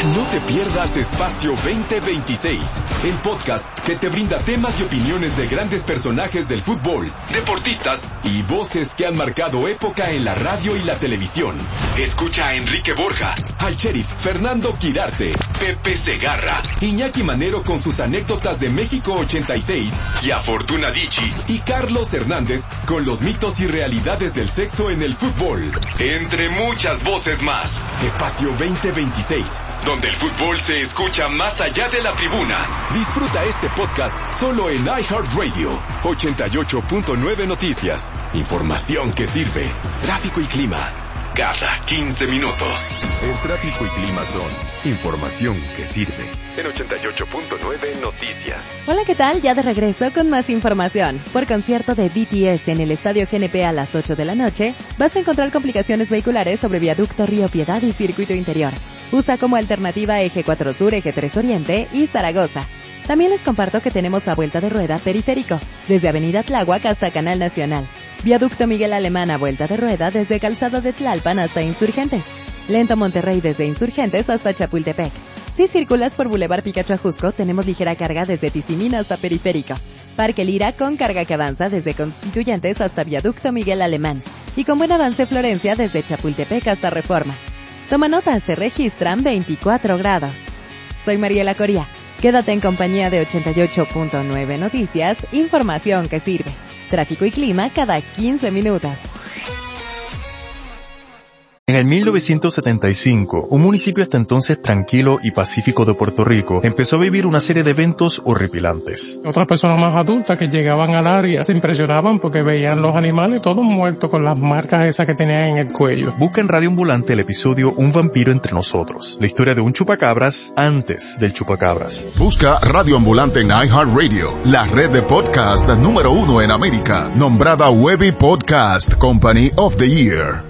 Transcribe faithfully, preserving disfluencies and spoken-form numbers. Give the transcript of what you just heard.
No te pierdas Espacio veinte veintiséis, el podcast que te brinda temas y opiniones de grandes personajes del fútbol, deportistas y voces que han marcado época en la radio y la televisión. Escucha a Enrique Borja, al sheriff Fernando Quirarte, Pepe Segarra, Iñaki Manero con sus anécdotas de México ochenta y seis y a Fortuna Dicci y Carlos Hernández con los mitos y realidades del sexo en el fútbol. Entre muchas voces más. Espacio veinte veintiséis, donde el fútbol se escucha más allá de la tribuna. Disfruta este podcast solo en iHeartRadio. ochenta y ocho punto nueve Noticias. Información que sirve. Tráfico y clima cada quince minutos. El tráfico y clima son información que sirve. En ochenta y ocho punto nueve Noticias. Hola, ¿qué tal? Ya de regreso con más información. Por concierto de B T S en el Estadio G N P a las ocho de la noche, vas a encontrar complicaciones vehiculares sobre Viaducto Río Piedad y Circuito Interior. Usa como alternativa Eje cuatro Sur, Eje tres Oriente y Zaragoza. También les comparto que tenemos a vuelta de rueda periférico, desde Avenida Tláhuac hasta Canal Nacional. Viaducto Miguel Alemán a vuelta de rueda desde Calzado de Tlalpan hasta Insurgentes. Lento Monterrey desde Insurgentes hasta Chapultepec. Si circulas por Boulevard Picacho Ajusco, tenemos ligera carga desde Tizimín hasta Periférico. Parque Lira con carga que avanza desde Constituyentes hasta Viaducto Miguel Alemán. Y con buen avance Florencia desde Chapultepec hasta Reforma. Toma nota, se registran veinticuatro grados. Soy Mariela Coria. Quédate en compañía de ochenta y ocho punto nueve Noticias, información que sirve. Tráfico y clima cada quince minutos. En el mil novecientos setenta y cinco, un municipio hasta entonces tranquilo y pacífico de Puerto Rico empezó a vivir una serie de eventos horripilantes. Otras personas más adultas que llegaban al área se impresionaban porque veían los animales todos muertos con las marcas esas que tenían en el cuello. Busca en Radio Ambulante el episodio Un vampiro entre nosotros, la historia de un chupacabras antes del chupacabras. Busca Radio Ambulante en iHeartRadio, la red de podcast número uno en América, nombrada Webby Podcast Company of the Year.